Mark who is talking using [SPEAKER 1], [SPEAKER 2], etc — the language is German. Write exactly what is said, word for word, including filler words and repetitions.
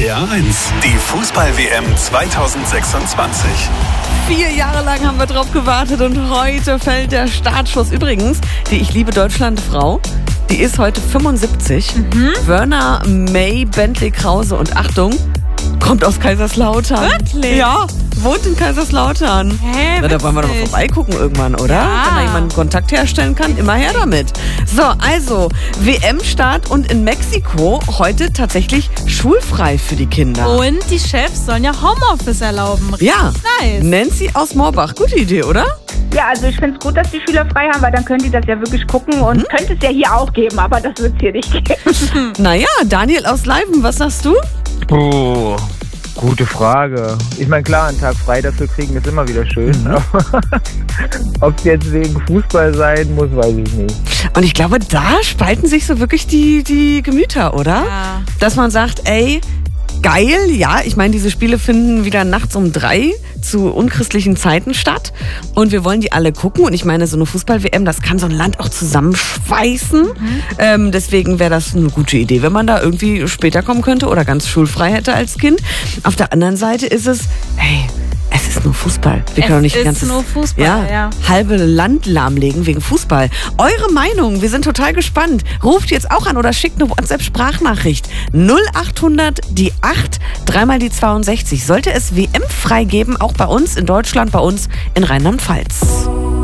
[SPEAKER 1] R eins, die Fußball-W M zweitausendsechsundzwanzig.
[SPEAKER 2] Vier Jahre lang haben wir drauf gewartet und heute fällt der Startschuss. Übrigens, die Ich liebe Deutschland-Frau, die ist heute fünfundsiebzig. Mhm. Verna May Bentley Krause und Achtung, kommt aus Kaiserslautern.
[SPEAKER 3] Wirklich?
[SPEAKER 2] Ja, wohnt in Kaiserslautern.
[SPEAKER 3] Hä,
[SPEAKER 2] Na, da wollen wir doch mal vorbeigucken irgendwann, oder?
[SPEAKER 3] Ja.
[SPEAKER 2] Wenn da jemand Kontakt herstellen kann, immer her damit. So, also, W M-Start und in Mexiko heute tatsächlich schulfrei für die Kinder.
[SPEAKER 3] Und die Chefs sollen ja Homeoffice erlauben.
[SPEAKER 2] Ja,
[SPEAKER 3] Nice.
[SPEAKER 2] Nancy aus Moorbach, gute Idee, oder?
[SPEAKER 4] Ja, also ich finde es gut, dass die Schüler frei haben, weil dann können die das ja wirklich gucken und mhm. könnte es ja hier auch geben, aber das wird es hier nicht geben.
[SPEAKER 2] Naja, Daniel aus Leiben, was sagst du?
[SPEAKER 5] Oh, gute Frage. Ich meine, klar, einen Tag frei dafür kriegen ist immer wieder schön. Mhm. Ob es jetzt wegen Fußball sein muss, weiß ich nicht.
[SPEAKER 2] Und ich glaube, da spalten sich so wirklich die, die Gemüter, oder?
[SPEAKER 3] Ja.
[SPEAKER 2] Dass man sagt, ey, geil, ja, ich meine, diese Spiele finden wieder nachts um drei zu unchristlichen Zeiten statt und wir wollen die alle gucken und ich meine, so eine Fußball-W M, das kann so ein Land auch zusammenschweißen. Mhm. Ähm, deswegen wäre das eine gute Idee, wenn man da irgendwie später kommen könnte oder ganz schulfrei hätte als Kind. Auf der anderen Seite ist es, hey, es ist nur Fußball. Wir können doch nicht
[SPEAKER 3] es ist
[SPEAKER 2] ganzes,
[SPEAKER 3] nur Fußball,
[SPEAKER 2] ja,
[SPEAKER 3] ja.
[SPEAKER 2] halbe Land lahmlegen wegen Fußball. Eure Meinung, wir sind total gespannt. Ruft jetzt auch an oder schickt eine WhatsApp-Sprachnachricht. null achthundert die acht, dreimal die zweiundsechzig. Sollte es W M frei geben, auch bei uns in Deutschland, bei uns in Rheinland-Pfalz.